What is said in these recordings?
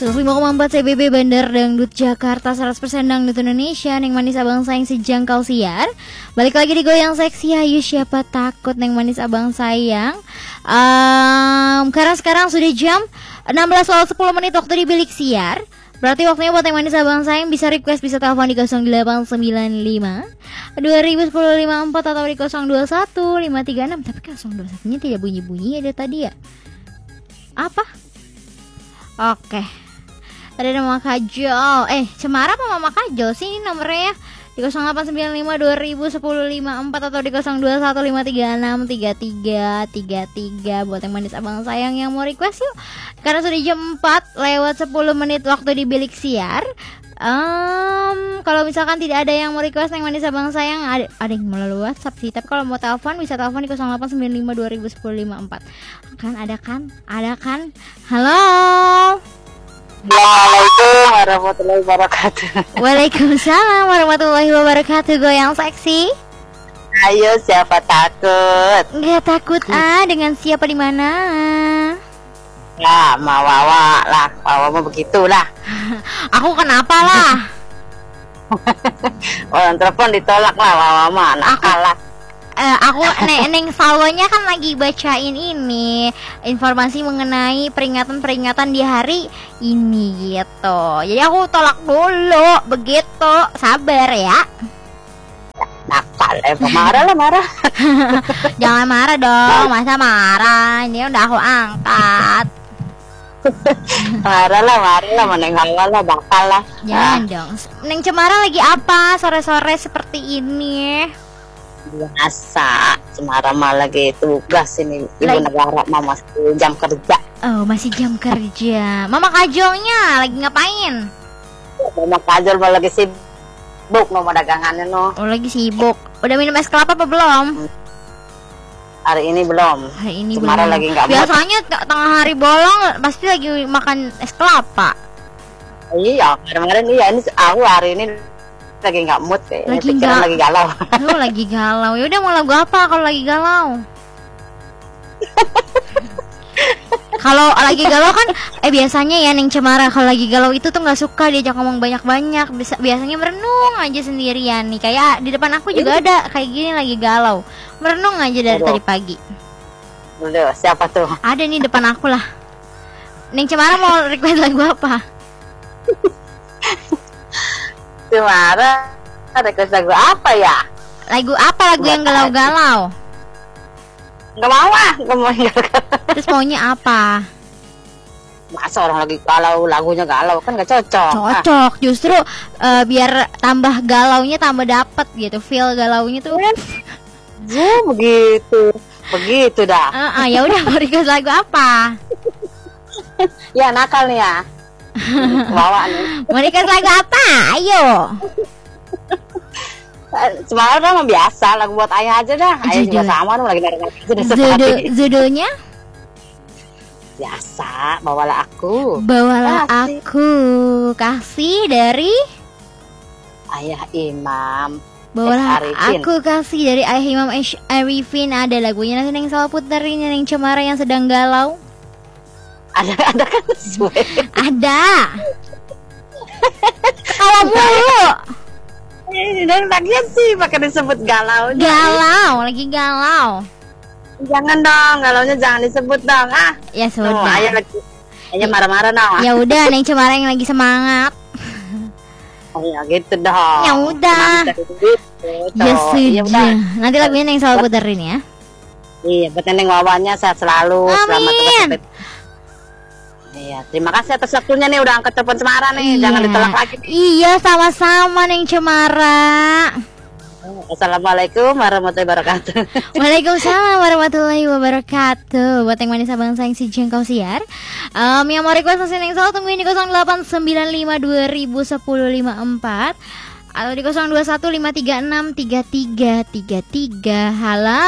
105,4 CBB Bandar Dangdut Jakarta, 100% Dangdut Indonesia. Neng manis abang sayang sejang kau siar. Balik lagi di Goyang Seksi. Ayo siapa takut neng manis abang sayang. Karena sekarang sudah jam 16:10 waktu di bilik siar. Berarti waktunya buat yang manis abang sayang bisa request, bisa telepon di 0895 201054 atau di 021536. Tapi kan 021 nya tidak bunyi-bunyi ada tadi ya. Apa? Oke. Ada nama Kajol. Cemara apa Mama Kajol sih ini nomornya ya? Di 0895 201054 atau di 0215363333 buat yang manis abang sayang yang mau request yuk. Karena sudah jam 4:10 waktu di bilik siar. Kalau misalkan tidak ada yang mau request yang manis abang sayang, ada yang melalui WhatsApp sih. Tapi kalau mau telepon bisa telepon di 0895 201054. Ada kan? Halo. Assalamualaikum warahmatullahi wabarakatuh. Waalaikumsalam warahmatullahi wabarakatuh. Goyang seksi. Ayo siapa takut? Nggak takut dengan siapa di mana? Ya, mau Wawa lah. Wawa mah begitulah. Aku kenapa lah? Orang telepon ditolak lah Wawa mah. Nakal lah. Aku neng salwonya kan lagi bacain ini informasi mengenai peringatan di hari ini gitu. Jadi aku tolak dulu begitu. Sabar ya. Nakal, marah. Jangan marah dong, masa marah? Ini udah aku angkat. marah lah, meneng Hawa lah, bakal lah. Jangan dong. Neng Cemara lagi apa sore-sore seperti ini? Biasa, Cemara mah lagi tugas ini ibu negara mah masih jam kerja. Oh, masih jam kerja. Mama Kajolnya lagi ngapain? Mama Kajol mah lagi sibuk mau dagangannya no. Oh, lagi sibuk. Udah minum es kelapa apa belum? Hari ini belum. Cemara lagi nggak mood. Biasanya tengah hari bolong pasti lagi makan es kelapa. Iya, kemarin iya, ini aku hari ini lagi nggak mood deh. Lagi galau. Lu lagi galau. Ya udah mau lagu apa kalau lagi galau? Kalau lagi galau kan biasanya ya Neng Cemara kalau lagi galau itu tuh nggak suka diajak ngomong banyak-banyak. Biasanya merenung aja sendirian nih. Kayak di depan aku juga ada kayak gini lagi galau. Merenung aja dari tadi pagi. Aduh, siapa tuh? Ada nih depan aku lah. Neng Cemara mau request lagu apa? Cemara request lagu apa ya? Lagu apa? Lagu yang galau-galau? Gak mau galau. Terus maunya apa? Masa orang lagi galau lagunya galau kan gak cocok. Cocok, justru biar tambah galaunya tambah dapet gitu, feel galaunya tuh. Ya begitu dah. Ya udah mau request lagu apa? Ya nakal nih ya. Bawa nih. Mau request lagu apa? Ayo. Cemara mah biasa lagu buat ayah aja dah. Ayah juga sama tuh lagi dari Judulnya? Biasa, bawalah aku. Kasih dari Ayah Imam. Bawalah aku kasih dari Ayah Imam Arifin. Ada lagunya nanti Neng salah puterin Neng Cemara yang sedang galau. Ada kan sesuai. Ada. Kalau mulu. Dan bagian sih pakai disebut galau. Lagi galau. Jangan dong, galaunya jangan disebut dong. Ya sudah. Ayah marah-marah dong. Ya udah, Neng Cemara yang lagi semangat. Oh ya gitu dong. Ya udah. Ya sudah. Nanti lagunya Neng selalu puterin ya. Iya, buat Neng Wawanya sehat selalu. Amin. Iya, terima kasih atas waktunya nih udah angkat telepon Cemara nih. Jangan ditolak lagi nih. Iya, sama-sama Neng Cemara. Assalamualaikum warahmatullahi wabarakatuh. Waalaikumsalam warahmatullahi wabarakatuh. Buat yang manis abang sayang si jengkau siar, yang mau request mesin yang selalu tungguin di 0895 201054 atau di 0215363333. Halo.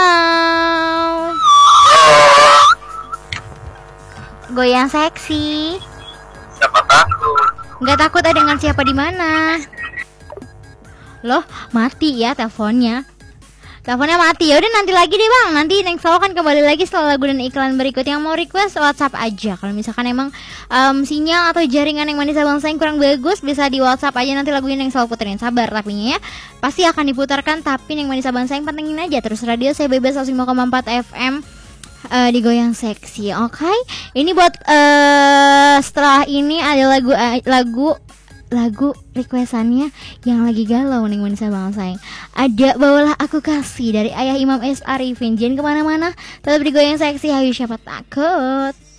Goyang seksi. Siapa takut? Nggak takut dengan siapa di mana? Loh, mati ya teleponnya. Teleponnya mati. Ya udah nanti lagi deh Bang. Nanti Neng Slow kan kembali lagi setelah lagu dan iklan berikut. Yang mau request WhatsApp aja. Kalau misalkan emang sinyal atau jaringan yang manis abang sayang kurang bagus, bisa di WhatsApp aja, nanti lagunya Neng Slow puterin. Sabar tapi ya. Pasti akan diputarkan, tapi yang manis abang sayang pantengin aja terus radio saya bebas 105,4 FM. Digoyang seksi, oke? Ini buat setelah ini ada lagu requestannya yang lagi galau nih manis abang sayang. Ada Bawalah Aku Kasih dari Ayah Imam S. Arifin. Jangan kemana-mana, tetap digoyang seksi. Hayu siapa takut.